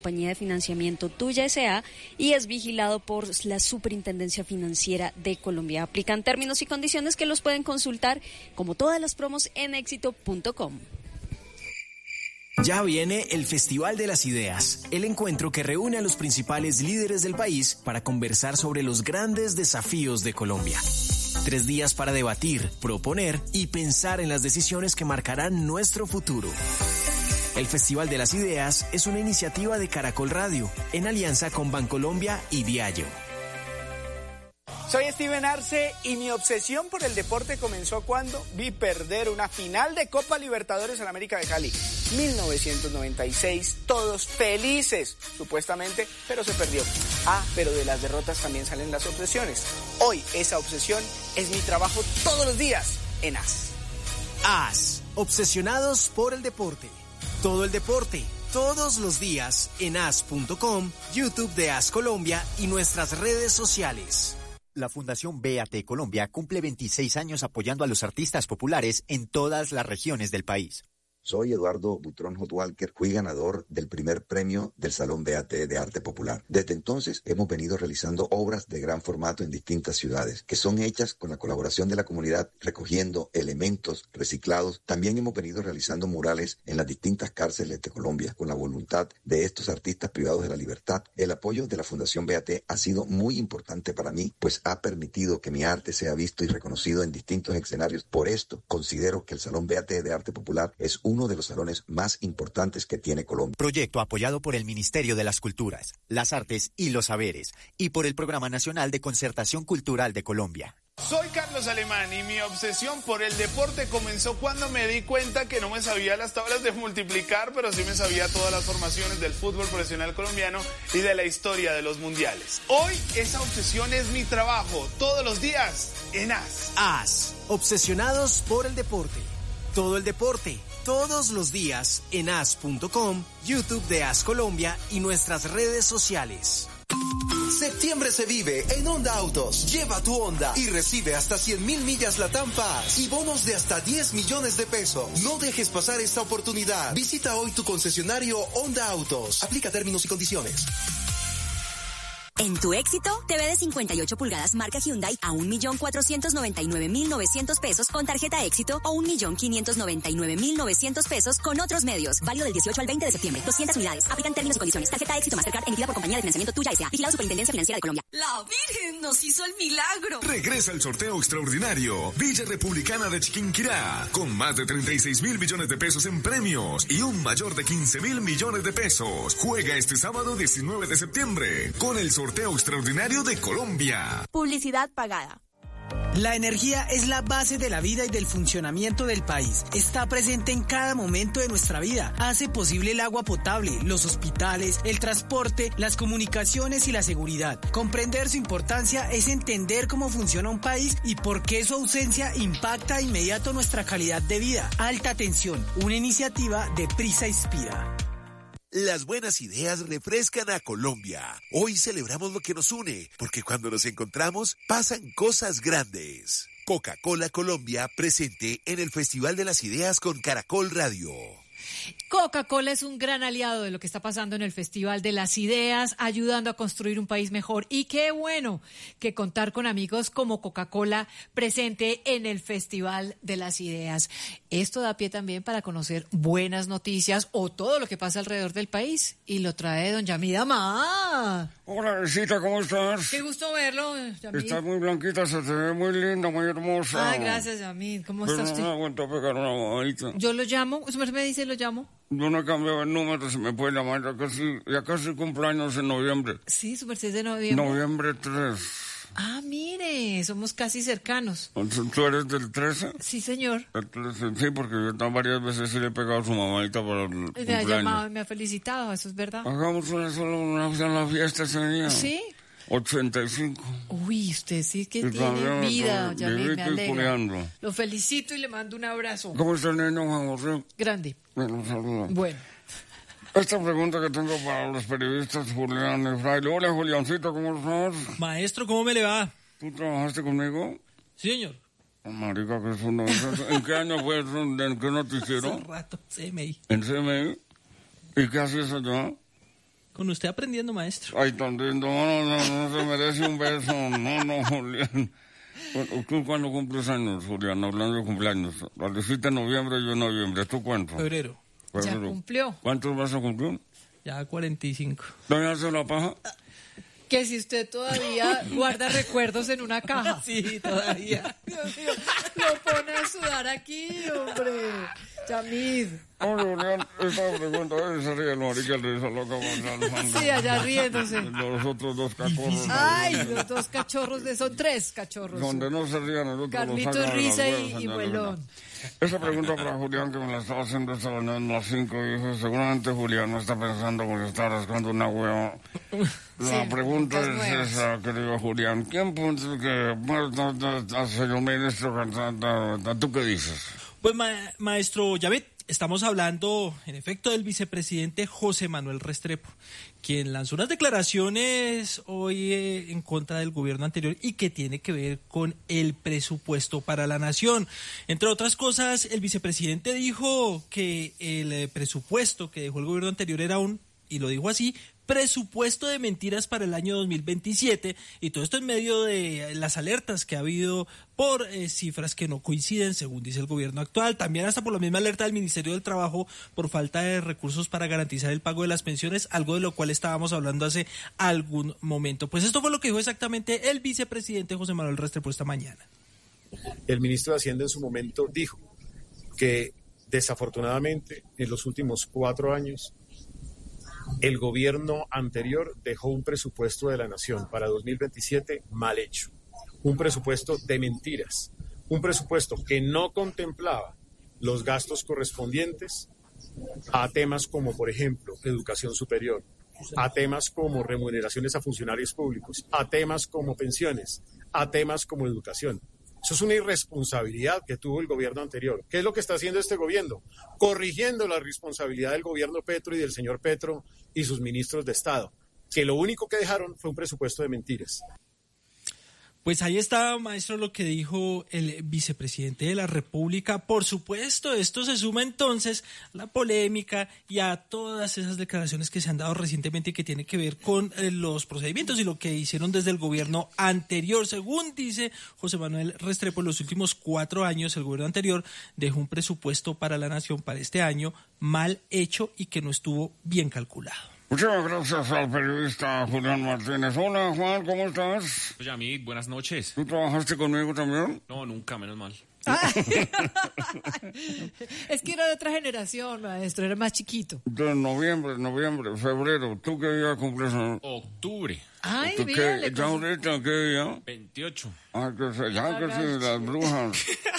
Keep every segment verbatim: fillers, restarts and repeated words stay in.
Compañía de Financiamiento Tuya S A y es vigilado por la Superintendencia Financiera de Colombia. Aplican términos y condiciones que los pueden consultar, como todas las promos, en éxito punto com. Ya viene el Festival de las Ideas, el encuentro que reúne a los principales líderes del país para conversar sobre los grandes desafíos de Colombia. Tres días para debatir, proponer y pensar en las decisiones que marcarán nuestro futuro. El Festival de las Ideas es una iniciativa de Caracol Radio, en alianza con Bancolombia y Diallo. Soy Steven Arce y mi obsesión por el deporte comenzó cuando vi perder una final de Copa Libertadores en América de Cali. mil novecientos noventa y seis, todos felices, supuestamente, pero se perdió. Ah, pero de las derrotas también salen las obsesiones. Hoy esa obsesión es mi trabajo todos los días en A S. A S, obsesionados por el deporte. Todo el deporte, todos los días en A S punto com, YouTube de A S Colombia y nuestras redes sociales. La Fundación B A T Colombia cumple veintiséis años apoyando a los artistas populares en todas las regiones del país. Soy Eduardo Butrón Hot Walker, fui ganador del primer premio del Salón B A T de Arte Popular. Desde entonces hemos venido realizando obras de gran formato en distintas ciudades, que son hechas con la colaboración de la comunidad, recogiendo elementos reciclados. También hemos venido realizando murales en las distintas cárceles de Colombia, con la voluntad de estos artistas privados de la libertad. El apoyo de la Fundación B A T ha sido muy importante para mí, pues ha permitido que mi arte sea visto y reconocido en distintos escenarios. Por esto, considero que el Salón B A T de Arte Popular es un uno de los salones más importantes que tiene Colombia. Proyecto apoyado por el Ministerio de las Culturas, las Artes y los Saberes y por el Programa Nacional de Concertación Cultural de Colombia. Soy Carlos Alemán y mi obsesión por el deporte comenzó cuando me di cuenta que no me sabía las tablas de multiplicar, pero sí me sabía todas las formaciones del fútbol profesional colombiano y de la historia de los mundiales. Hoy esa obsesión es mi trabajo, todos los días en A S. A S, obsesionados por el deporte. Todo el deporte, todos los días en A S punto com, YouTube de A S Colombia y nuestras redes sociales. Septiembre se vive en Honda Autos. Lleva tu Honda y recibe hasta cien mil millas Latam Pass y bonos de hasta diez millones de pesos. No dejes pasar esta oportunidad. Visita hoy tu concesionario Honda Autos. Aplica términos y condiciones. En tu Éxito, T V de cincuenta y ocho pulgadas marca Hyundai a un millón cuatrocientos noventa y nueve mil novecientos pesos con tarjeta Éxito o un millón quinientos noventa y nueve mil novecientos pesos con otros medios. Válido del dieciocho al veinte de septiembre. doscientas unidades. Aplican términos y condiciones. Tarjeta Éxito Mastercard emitida por Compañía de Financiamiento Tuya S A. Vigilado Superintendencia Financiera de Colombia. La Virgen nos hizo el milagro. Regresa el sorteo extraordinario Villa Republicana de Chiquinquirá con más de treinta y seis mil millones de pesos en premios y un mayor de quince mil millones de pesos. Juega este sábado diecinueve de septiembre con el sorteo extraordinario de Colombia. Publicidad pagada. La energía es la base de la vida y del funcionamiento del país. Está presente en cada momento de nuestra vida. Hace posible el agua potable, los hospitales, el transporte, las comunicaciones y la seguridad. Comprender su importancia es entender cómo funciona un país y por qué su ausencia impacta de inmediato nuestra calidad de vida. Alta tensión, una iniciativa de Prisa Inspira. Las buenas ideas refrescan a Colombia. Hoy celebramos lo que nos une, porque cuando nos encontramos pasan cosas grandes. Coca-Cola Colombia presente en el Festival de las Ideas con Caracol Radio. Coca-Cola es un gran aliado de lo que está pasando en el Festival de las Ideas, ayudando a construir un país mejor. Y qué bueno que contar con amigos como Coca-Cola presente en el Festival de las Ideas. Esto da pie también para conocer buenas noticias o todo lo que pasa alrededor del país. Y lo trae don Yamid Amad. Hola, Visita, ¿cómo estás? Qué gusto verlo, Yamid. Estás muy blanquita, se te ve muy linda, muy hermosa. Ah, gracias, Yamid. ¿Cómo Pero está usted? no me aguanto a pegar una mamadita. Yo lo llamo, usted me dice lo llamo. Yo no he cambiado el número, se me puede llamar, ya casi, ya casi cumpleaños en noviembre. Sí, su merced de noviembre. Noviembre tres. Ah, mire, somos casi cercanos. ¿Tú eres del trece? Sí, señor. El trece, sí, porque yo varias veces sí le he pegado a su mamadita para el Me ha cumpleaños. llamado y me ha felicitado, eso es verdad. Hagamos una sola una, una fiesta ese día. ¿Sí? ochenta y cinco. Uy, usted sí que Y tiene también vida, ya me, me vivito y alegra. culeando. Lo felicito y le mando un abrazo. ¿Cómo está el niño, Juan José? Grande. Me lo saluda. Bueno. Esta pregunta que tengo para los periodistas Julián y Fraile. Hola, Juliancito, ¿cómo estás? Maestro, ¿cómo me le va? ¿Tú trabajaste conmigo? Sí, señor. Oh, marica, que es una... ¿En qué año fue eso? ¿En qué noticiero? Hace rato, C M I. ¿En C M I? ¿Y qué hacías allá? Con usted aprendiendo, maestro. Ay, tan lindo, no, no, no se merece un beso, no, no, Julián. ¿Tú cuándo cumples años, Julián? Hablando de cumpleaños. Al decirte noviembre, yo noviembre. ¿Tú cuánto? Febrero. Febrero. Ya cumplió. ¿Cuántos vas a cumplir? Ya cuarenta y cinco. ¿Todavía hace la paja? Que si usted todavía guarda recuerdos en una caja. Sí, todavía. Dios mío, lo pone a sudar aquí, hombre. Yamid. Oye, Julián, esta pregunta es se ríe el marica, el risa loca. Sí, allá riéndose. Los otros dos cachorros. Ay, los dos cachorros, de son tres cachorros. Donde no se rían, el otro Carlitos, lo sacan Risa de las y, huevas, y Muelón. Esa pregunta para Julián, que me la estaba haciendo esta mañana a las cinco, y dije, seguramente Julián no está pensando porque está rascando una hueva. La Sí, pregunta es nuevas. esa, querido Julián. ¿Quién piensa que, bueno, señor ministro, tú qué dices? Pues, ma- maestro Yavet, estamos hablando, en efecto, del vicepresidente José Manuel Restrepo, quien lanzó unas declaraciones hoy eh, en contra del gobierno anterior y que tiene que ver con el presupuesto para la nación. Entre otras cosas, el vicepresidente dijo que el eh, presupuesto que dejó el gobierno anterior era un, y lo dijo así, presupuesto de mentiras para el año dos mil veintisiete, y todo esto en medio de las alertas que ha habido por eh, cifras que no coinciden, según dice el gobierno actual, también hasta por la misma alerta del Ministerio del Trabajo por falta de recursos para garantizar el pago de las pensiones, algo de lo cual estábamos hablando hace algún momento. Pues esto fue lo que dijo exactamente el vicepresidente José Manuel Restrepo esta mañana. El ministro de Hacienda en su momento dijo que desafortunadamente en los últimos cuatro años el gobierno anterior dejó un presupuesto de la nación para dos mil veintisiete mal hecho, un presupuesto de mentiras, un presupuesto que no contemplaba los gastos correspondientes a temas como, por ejemplo, educación superior, a temas como remuneraciones a funcionarios públicos, a temas como pensiones, a temas como educación. Eso es una irresponsabilidad que tuvo el gobierno anterior. ¿Qué es lo que está haciendo este gobierno? Corrigiendo la responsabilidad del gobierno Petro y del señor Petro y sus ministros de Estado, que lo único que dejaron fue un presupuesto de mentiras. Pues ahí está, maestro, lo que dijo el vicepresidente de la República. Por supuesto, esto se suma entonces a la polémica y a todas esas declaraciones que se han dado recientemente y que tienen que ver con eh, los procedimientos y lo que hicieron desde el gobierno anterior. Según dice José Manuel Restrepo, en los últimos cuatro años el gobierno anterior dejó un presupuesto para la nación para este año mal hecho y que no estuvo bien calculado. Muchas gracias al periodista Julián Martínez. Hola, Juan, ¿cómo estás? Oye, a mí, buenas noches. ¿Tú trabajaste conmigo también? No, nunca, menos mal. Es que era de otra generación, maestro, era más chiquito. De noviembre, noviembre, febrero. ¿Tú qué día cumples? Octubre. Ay, ¿Tú mira, qué? ¿Ya ahorita qué día? veintiocho. Ah, que se, ya que sí, las brujas.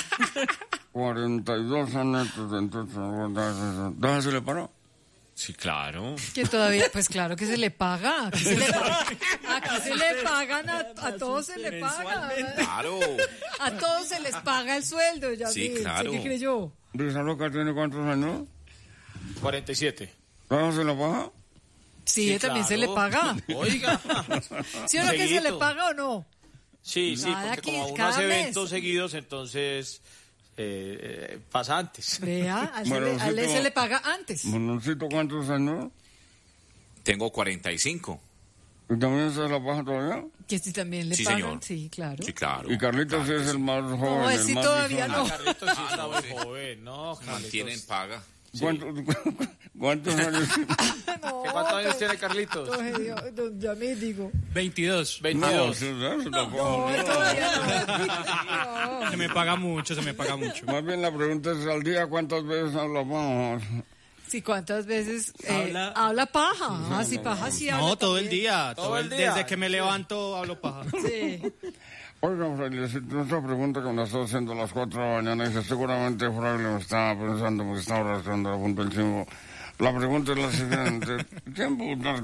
cuarenta y dos anetos, entonces, ¿déjame se le paró? Sí, claro. Que todavía, pues claro que se le paga. Aquí se le, aquí se le pagan, a, a todos se le paga. Claro. A todos se les paga el sueldo, ya Sí, vi, claro. ¿qué creyó? ¿Risa Loca tiene cuántos años? cuarenta y siete. ¿Déjame se le paga? Sí, Sí, también claro. se le paga. Oiga. ¿Sí o no que se Seguidito. le paga o no? Sí, sí, Nada, porque aquí, como uno cada hace mes. eventos seguidos, entonces eh, eh, pasa antes. Vea, a él, Bueno, se, le, a él sí, se tú- le paga antes. Mononcito, ¿cuántos años? Tengo cuarenta y cinco. ¿Y también se la paga todavía? Que si también le Sí, pagan, señor. sí, claro. Sí, claro. Y Carlitos Claro es que el sí. más joven, No, él el sí más todavía bisonado. no. Carlitos sí Ah, está no, muy sí. joven, no, Carlitos. Mantienen paga. ¿Cuántos, ¿Cuántos años? No, ¿Qué ¿Cuántos años tiene Carlitos? Don Gedio- don Yamid, digo. veintidós. No, veintidós. sí, sí, tampoco. No, todavía no. Se me paga mucho, se me paga mucho. Más bien la pregunta es al día cuántas veces hablamos. Sí, ¿cuántas veces eh, habla, Habla- paja? Ah, sí, paja sí habla No, todo el también. día. Todo Todo el el- día. Desde que me levanto hablo paja. Sí. Oiga, Fraile, otra pregunta que me la estoy haciendo a las cuatro de la mañana, dice, seguramente Fraile me estaba pensando porque estaba rascando la punta del chingo. La pregunta es la siguiente, ¿quién putas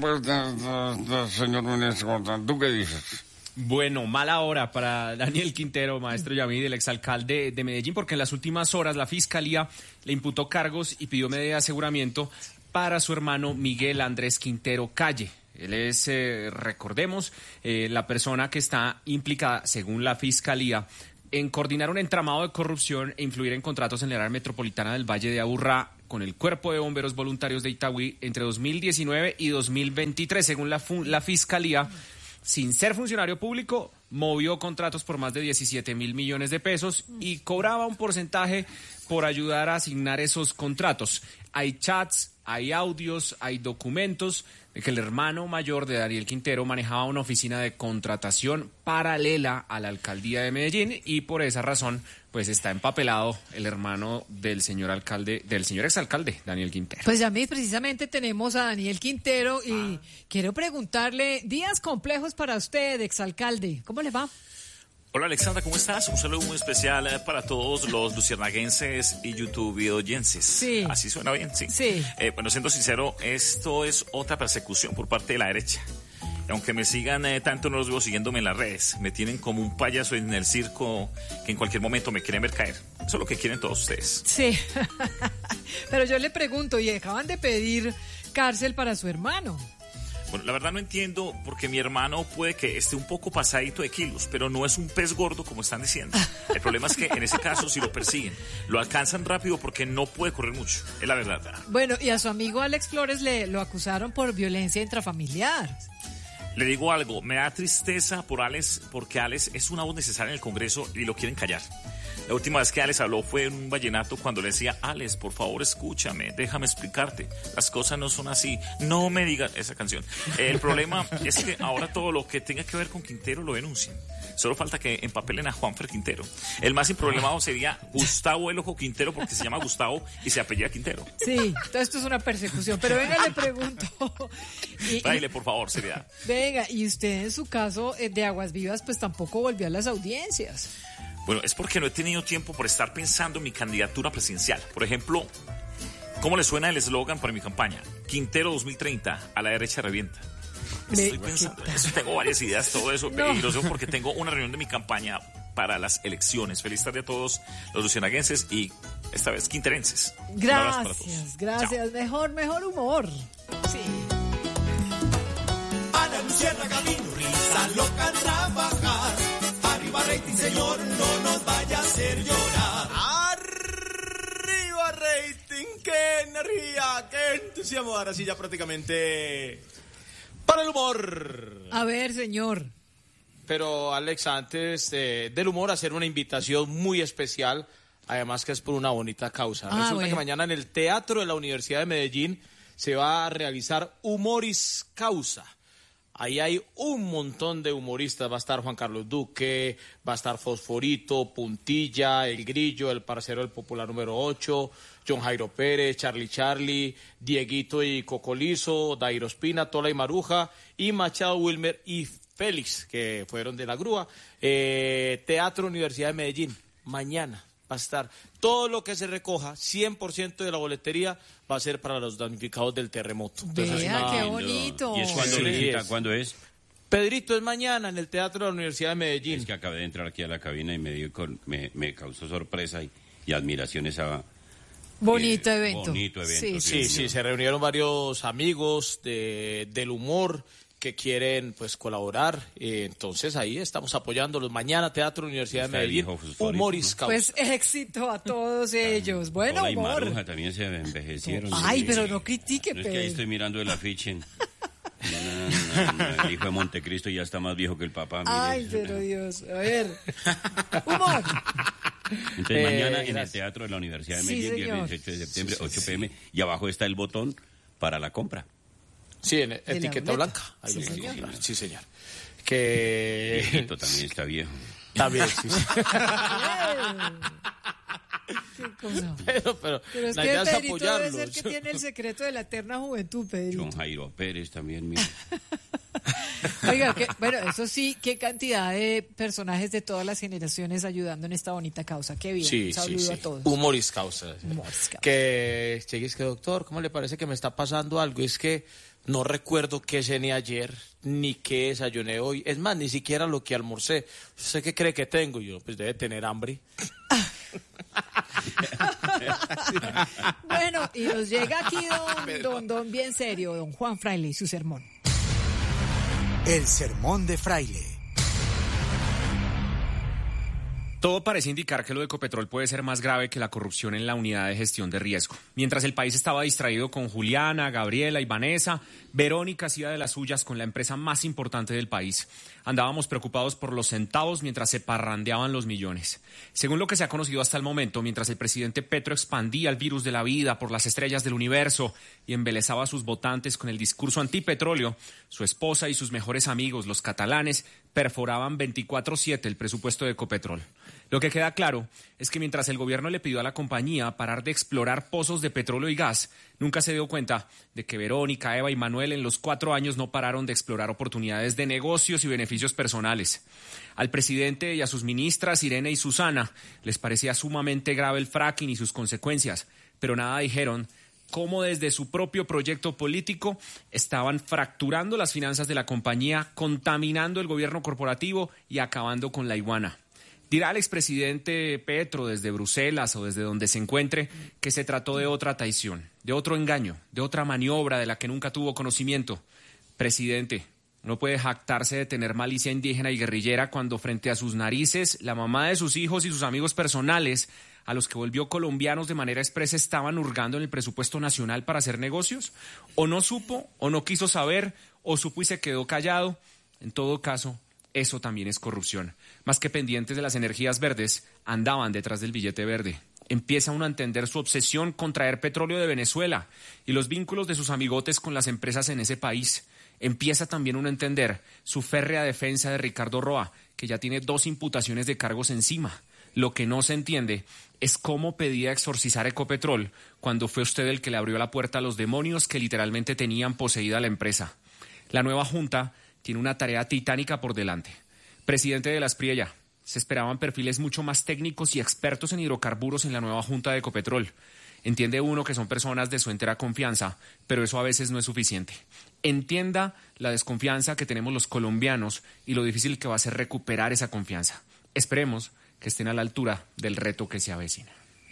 que señor ministro? ¿Tú qué dices? Bueno, mala hora para Daniel Quintero, maestro Yamid, el exalcalde de Medellín, porque en las últimas horas la Fiscalía le imputó cargos y pidió medida de aseguramiento para su hermano Miguel Andrés Quintero Calle. Él es, eh, recordemos, eh, la persona que está implicada, según la Fiscalía, en coordinar un entramado de corrupción e influir en contratos en la área metropolitana del Valle de Aburrá con el Cuerpo de Bomberos Voluntarios de Itagüí entre dos mil diecinueve y dos mil veintitrés. Según la, la Fiscalía, sin ser funcionario público, movió contratos por más de diecisiete mil millones de pesos y cobraba un porcentaje por ayudar a asignar esos contratos. Hay chats, hay audios, hay documentos de que el hermano mayor de Daniel Quintero manejaba una oficina de contratación paralela a la alcaldía de Medellín y por esa razón pues está empapelado el hermano del señor alcalde, del señor exalcalde Daniel Quintero. Pues ya mí precisamente tenemos a Daniel Quintero y ah. quiero preguntarle, días complejos para usted, exalcalde, ¿cómo le va? Hola Alexandra, ¿cómo estás? Un saludo muy especial para todos los luciérnaguenses y youtubeoyenses. Sí. ¿Así suena bien? Sí. Sí. Eh, bueno, siendo sincero, esto es otra persecución por parte de la derecha. Aunque me sigan eh, tanto, no los veo siguiéndome en las redes. Me tienen como un payaso en el circo que en cualquier momento me quieren ver caer. Eso es lo que quieren todos ustedes. Sí. Pero yo le pregunto, y acaban de pedir cárcel para su hermano. Bueno, la verdad no entiendo porque mi hermano puede que esté un poco pasadito de kilos, pero no es un pez gordo como están diciendo. El problema es que en ese caso si lo persiguen, lo alcanzan rápido porque no puede correr mucho, es la verdad. Bueno, y a su amigo Alex Flores le lo acusaron por violencia intrafamiliar. Le digo algo, me da tristeza por Alex porque Alex es una voz necesaria en el Congreso y lo quieren callar. La última vez que Alex habló fue en un vallenato cuando le decía, Alex, por favor escúchame, déjame explicarte, las cosas no son así, no me digas esa canción. El problema es que ahora todo lo que tenga que ver con Quintero lo denuncian. Solo falta que empapelen a Juanfer Quintero. El más improblemado sería Gustavo el Ojo Quintero porque se llama Gustavo y se apellida Quintero. Sí, todo esto es una persecución, pero venga, le pregunto. Y, Baile, por favor, seriedad. Venga, y usted en su caso de Aguas Vivas pues tampoco volvió a las audiencias. Bueno, es porque no he tenido tiempo por estar pensando en mi candidatura presidencial. Por ejemplo, ¿cómo le suena el eslogan para mi campaña? Quintero dos mil treinta, a la derecha revienta. Estoy pensando en eso, tengo varias ideas, todo eso, no. Y lo sé porque tengo una reunión de mi campaña para las elecciones. Feliz tarde a todos los luciérnaguenses y esta vez quinterenses. Gracias, gracias. Chao. Mejor, mejor humor. Sí. A la luciérnaga vino risa loca a trabajar. Arriba rating, señor, no nos vaya a hacer llorar. Arriba rating, qué energía, qué entusiasmo. Ahora sí ya prácticamente para el humor. A ver, señor. Pero Alex, antes eh, del humor, hacer una invitación muy especial, además que es por una bonita causa. Ah, Resulta bueno. que mañana en el Teatro de la Universidad de Medellín se va a realizar Humoris Causa. Ahí hay un montón de humoristas, va a estar Juan Carlos Duque, va a estar Fosforito, Puntilla, El Grillo, el parcero del Popular número ocho, John Jairo Pérez, Charlie Charlie, Dieguito y Cocolizo, Dairo Espina, Tola y Maruja, y Machado Wilmer y Félix, que fueron de la grúa. Eh, Teatro Universidad de Medellín, mañana va a estar. Todo lo que se recoja, cien por ciento de la boletería, va a ser para los damnificados del terremoto. Entonces, Vea, no, qué bonito. ¿Y es cuando sí, es. ¿Cuándo es? Pedrito, es mañana en el Teatro de la Universidad de Medellín. Es que acabé de entrar aquí a la cabina y me, dio con, me, me causó sorpresa y, y admiración esa... Bonito eh, evento. Bonito evento. Sí, sí, sí, sí, se reunieron varios amigos de, del humor que quieren pues colaborar, eh, entonces ahí estamos apoyándolos. Mañana Teatro Universidad de Medellín, Humoris Causa. Pues éxito a todos ellos. Bueno, Tola y humor. Maruja también se envejecieron. Ay, sí, pero no critique, no, es que ahí estoy mirando el afiche. No, no, no, el hijo de Montecristo ya está más viejo que el papá. Mire. Ay, pero Dios. A ver, humor. Entonces eh, mañana gracias. En el Teatro de la Universidad de Medellín, sí, día dieciocho de septiembre, sí, sí, ocho pe eme, y abajo está el botón para la compra. Sí, en etiqueta blanca. Ahí sí, señor. Sí, señor. Que... Viejito también está viejo. También, sí. sí. ¿Qué cosa? Pero, pero, pero es que Pedrito debe ser que tiene el secreto de la eterna juventud, Pedrito. John Jairo Pérez también, mira. Oiga, que, bueno, eso sí, qué cantidad de personajes de todas las generaciones ayudando en esta bonita causa. Qué bien. Sí, un saludo sí, sí. a todos. Humoris Causa. Humoris Causa. Que llegues que, doctor, ¿cómo le parece que me está pasando algo? Es que no recuerdo qué cené ayer, ni qué desayuné hoy. Es más, ni siquiera lo que almorcé. ¿Usted qué cree que tengo? Yo, pues debe tener hambre. Bueno, y nos llega aquí don, don, don bien serio, don Juan Fraile y su sermón. El sermón de Fraile. Todo parece indicar que lo de Ecopetrol puede ser más grave que la corrupción en la unidad de gestión de riesgo. Mientras el país estaba distraído con Juliana, Gabriela y Vanessa, Verónica hacía de las suyas con la empresa más importante del país. Andábamos preocupados por los centavos mientras se parrandeaban los millones. Según lo que se ha conocido hasta el momento, mientras el presidente Petro expandía el virus de la vida por las estrellas del universo y embelezaba a sus votantes con el discurso antipetróleo, su esposa y sus mejores amigos, los catalanes, perforaban veinticuatro siete el presupuesto de Ecopetrol. Lo que queda claro es que mientras el gobierno le pidió a la compañía parar de explorar pozos de petróleo y gas, nunca se dio cuenta de que Verónica, Eva y Manuel en los cuatro años no pararon de explorar oportunidades de negocios y beneficios personales. Al presidente y a sus ministras, Irene y Susana, les parecía sumamente grave el fracking y sus consecuencias, pero nada dijeron cómo desde su propio proyecto político estaban fracturando las finanzas de la compañía, contaminando el gobierno corporativo y acabando con la iguana. Dirá el expresidente Petro desde Bruselas o desde donde se encuentre que se trató de otra traición, de otro engaño, de otra maniobra de la que nunca tuvo conocimiento. Presidente, no puede jactarse de tener malicia indígena y guerrillera cuando frente a sus narices la mamá de sus hijos y sus amigos personales, a los que volvió colombianos de manera expresa, estaban hurgando en el presupuesto nacional para hacer negocios. O no supo, o no quiso saber, o supo y se quedó callado. En todo caso, eso también es corrupción. Más que pendientes de las energías verdes, andaban detrás del billete verde. Empieza uno a entender su obsesión con traer petróleo de Venezuela y los vínculos de sus amigotes con las empresas en ese país. Empieza también uno a entender su férrea defensa de Ricardo Roa, que ya tiene dos imputaciones de cargos encima. Lo que no se entiende es cómo pedía exorcizar Ecopetrol cuando fue usted el que le abrió la puerta a los demonios que literalmente tenían poseída la empresa. La nueva Junta tiene una tarea titánica por delante. Presidente de la Espriella, se esperaban perfiles mucho más técnicos y expertos en hidrocarburos en la nueva Junta de Ecopetrol. Entiende uno que son personas de su entera confianza, pero eso a veces no es suficiente. Entienda la desconfianza que tenemos los colombianos y lo difícil que va a ser recuperar esa confianza. Esperemos que estén a la altura del reto que se avecina.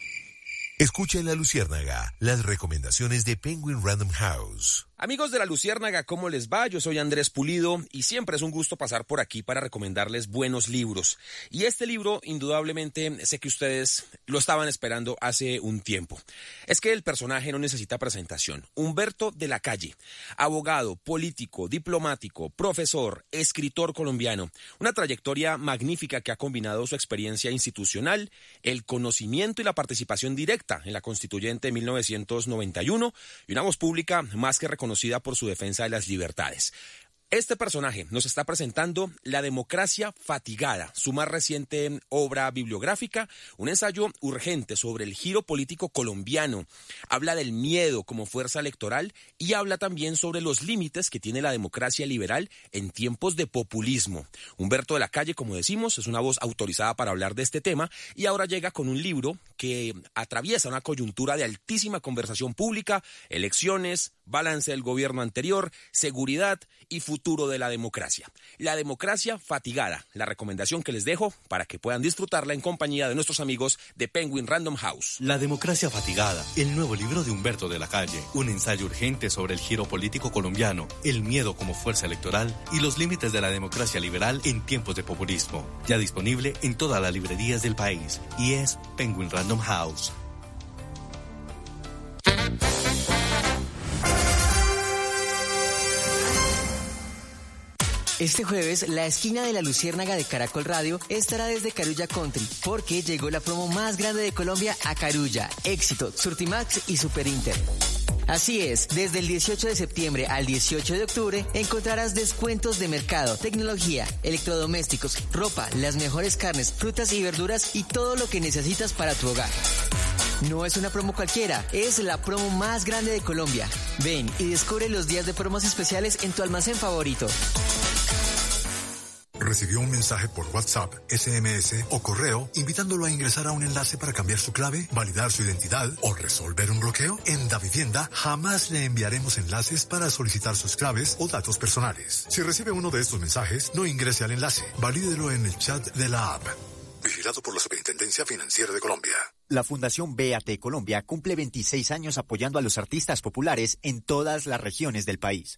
Escucha en La Luciérnaga las recomendaciones de Penguin Random House. Amigos de La Luciérnaga, ¿cómo les va? Yo soy Andrés Pulido y siempre es un gusto pasar por aquí para recomendarles buenos libros. Y este libro, indudablemente, sé que ustedes lo estaban esperando hace un tiempo. Es que el personaje no necesita presentación. Humberto de la Calle, abogado, político, diplomático, profesor, escritor colombiano. Una trayectoria magnífica que ha combinado su experiencia institucional, el conocimiento y la participación directa en la Constituyente de mil novecientos noventa y uno y una voz pública más que reconocida por su defensa de las libertades. Este personaje nos está presentando La democracia fatigada, su más reciente obra bibliográfica, un ensayo urgente sobre el giro político colombiano. Habla del miedo como fuerza electoral y habla también sobre los límites que tiene la democracia liberal en tiempos de populismo. Humberto de la Calle, como decimos, es una voz autorizada para hablar de este tema y ahora llega con un libro que atraviesa una coyuntura de altísima conversación pública, elecciones, balance del gobierno anterior, seguridad y futuro de la democracia. La democracia fatigada, la recomendación que les dejo para que puedan disfrutarla en compañía de nuestros amigos de Penguin Random House. La democracia fatigada, el nuevo libro de Humberto de la Calle, un ensayo urgente sobre el giro político colombiano, el miedo como fuerza electoral y los límites de la democracia liberal en tiempos de populismo. Ya disponible en todas las librerías del país y es Penguin Random House. Este jueves, la esquina de La Luciérnaga de Caracol Radio estará desde Carulla Country, porque llegó la promo más grande de Colombia a Carulla, Éxito, Surtimax y Super Inter. Así es, desde el dieciocho de septiembre al dieciocho de octubre encontrarás descuentos de mercado, tecnología, electrodomésticos, ropa, las mejores carnes, frutas y verduras y todo lo que necesitas para tu hogar. No es una promo cualquiera, es la promo más grande de Colombia. Ven y descubre los días de promos especiales en tu almacén favorito. ¿Recibió un mensaje por WhatsApp, ese eme ese o correo invitándolo a ingresar a un enlace para cambiar su clave, validar su identidad o resolver un bloqueo? En Davivienda jamás le enviaremos enlaces para solicitar sus claves o datos personales. Si recibe uno de estos mensajes, no ingrese al enlace. Valídelo en el chat de la app. Vigilado por la Superintendencia Financiera de Colombia. La Fundación B A T Colombia cumple veintiséis años apoyando a los artistas populares en todas las regiones del país.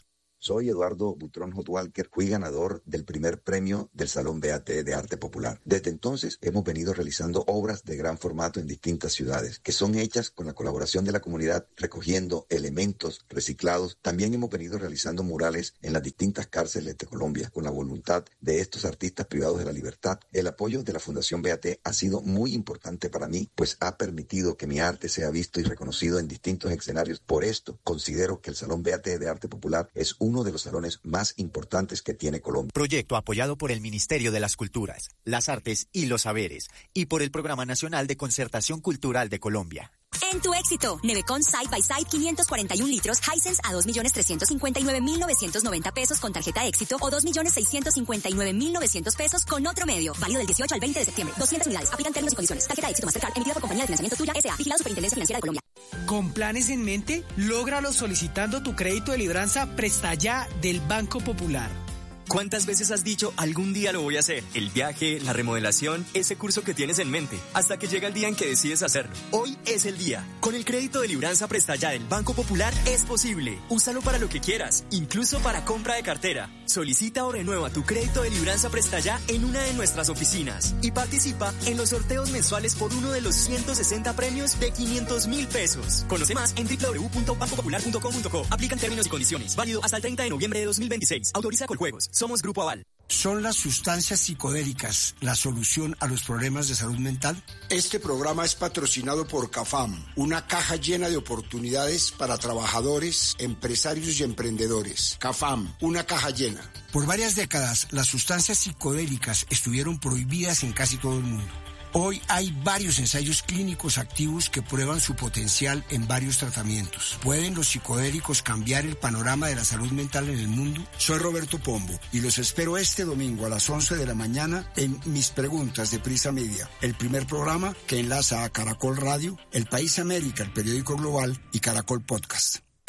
Soy Eduardo Butrón Hot Walker, fui ganador del primer premio del Salón B A T de Arte Popular. Desde entonces hemos venido realizando obras de gran formato en distintas ciudades, que son hechas con la colaboración de la comunidad, recogiendo elementos reciclados. También hemos venido realizando murales en las distintas cárceles de Colombia, con la voluntad de estos artistas privados de la libertad. El apoyo de la Fundación B A T ha sido muy importante para mí, pues ha permitido que mi arte sea visto y reconocido en distintos escenarios. Por esto, considero que el Salón B A T de Arte Popular es uno de los salones más importantes que tiene Colombia. Proyecto apoyado por el Ministerio de las Culturas, las Artes y los Saberes y por el Programa Nacional de Concertación Cultural de Colombia. En tu éxito, Nevecon Side by Side quinientos cuarenta y un litros Hisense a dos millones trescientos cincuenta y nueve mil novecientos noventa pesos con tarjeta éxito o dos millones seiscientos cincuenta y nueve mil novecientos pesos con otro medio. Válido del dieciocho al veinte de septiembre. doscientas unidades. Aplican términos y condiciones. Tarjeta éxito Mastercard emitida por Compañía de Financiamiento Tuya S A. Vigilado Superintendencia Financiera de Colombia. Con planes en mente, lógralo solicitando tu crédito de libranza Presta Ya del Banco Popular. ¿Cuántas veces has dicho algún día lo voy a hacer? El viaje, la remodelación, ese curso que tienes en mente, hasta que llega el día en que decides hacerlo. Hoy es el día. Con el crédito de libranza Presta Ya del Banco Popular es posible. Úsalo para lo que quieras, incluso para compra de cartera. Solicita o renueva tu crédito de libranza Presta Ya en una de nuestras oficinas y participa en los sorteos mensuales por uno de los ciento sesenta premios de quinientos mil pesos. Conoce más en doble u doble u doble u punto banco popular punto com punto co. Aplican términos y condiciones. Válido hasta el treinta de noviembre de dos mil veintiséis. Autoriza Coljuegos. Somos Grupo Aval. ¿Son las sustancias psicodélicas la solución a los problemas de salud mental? Este programa es patrocinado por CAFAM, una caja llena de oportunidades para trabajadores, empresarios y emprendedores. CAFAM, una caja llena. Por varias décadas, las sustancias psicodélicas estuvieron prohibidas en casi todo el mundo. Hoy hay varios ensayos clínicos activos que prueban su potencial en varios tratamientos. ¿Pueden los psicodélicos cambiar el panorama de la salud mental en el mundo? Soy Roberto Pombo y los espero este domingo a las once de la mañana en Mis Preguntas de Prisa Media, el primer programa que enlaza a Caracol Radio, El País América, el periódico global y Caracol Podcast.